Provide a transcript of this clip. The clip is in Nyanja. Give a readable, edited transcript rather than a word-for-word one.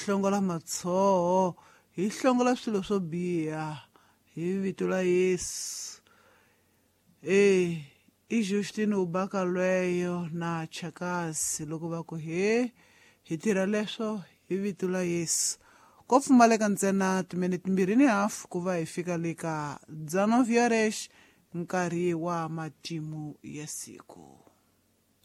hlongola matsoho, hi hlongola swilo swo biha hi vito la Yesu. I Justine Ubakalweyo na Chakasi loko va ku hi tirha leswo hi vito la Yesu. Ko pfumaleka ntsena timinete 2.5 ku va hi fika le ka dzana of yoresh nkarhi wa matimu ya siku.